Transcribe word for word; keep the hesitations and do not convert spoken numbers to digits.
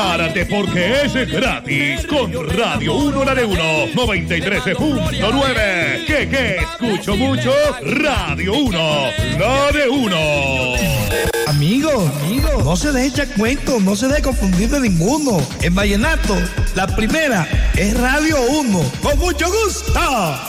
Párate porque es gratis con Radio uno la de uno, noventa y tres punto nueve. ¿Qué, qué? Escucho mucho. Radio uno, la de uno. Amigo, amigo, no se deje echar cuento, no se deje confundir de ninguno. En vallenato, la primera es Radio uno. Con mucho gusto.